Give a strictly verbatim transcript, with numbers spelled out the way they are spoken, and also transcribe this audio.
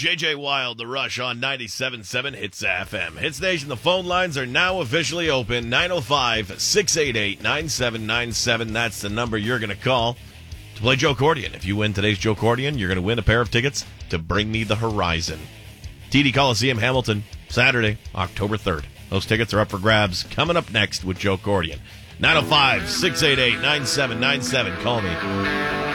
J J Wild, The Rush on ninety-seven point seven Hits F M. Hits Nation, the phone lines are now officially open. nine oh five, six eight eight, nine seven nine seven. That's the number you're going to call to play Joe Cordian. If you win today's Joe Cordian, you're going to win a pair of tickets to Bring Me the Horizon. T D Coliseum, Hamilton, Saturday, October third. Those tickets are up for grabs. Coming up next with Joe Cordian. nine oh five, six eight eight, nine seven nine seven. Call me.